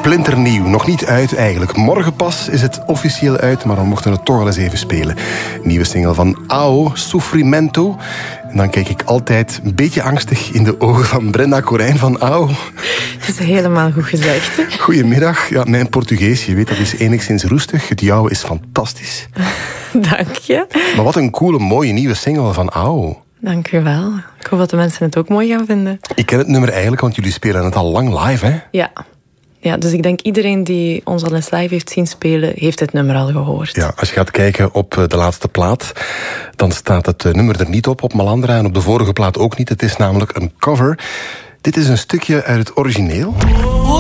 splinternieuw. Nog niet uit eigenlijk. Morgen pas is het officieel uit, maar we mochten het toch al eens even spelen. Nieuwe single van Ao, Sofrimento. En dan kijk ik altijd een beetje angstig in de ogen van Brenda Corijn van Ao. Het is helemaal goed gezegd. Goedemiddag. Ja, mijn Portugees, je weet, dat is enigszins roestig. Het jouwe is fantastisch. Dank je. Maar wat een coole, mooie nieuwe single van Ao. Dank u wel. Ik hoop dat de mensen het ook mooi gaan vinden. Ik ken het nummer eigenlijk, want jullie spelen het al lang live, hè? Ja, dus ik denk iedereen die ons al eens live heeft zien spelen, heeft het nummer al gehoord. Ja, als je gaat kijken op de laatste plaat, dan staat het nummer er niet op Malandra en op de vorige plaat ook niet. Het is namelijk een cover. Dit is een stukje uit het origineel.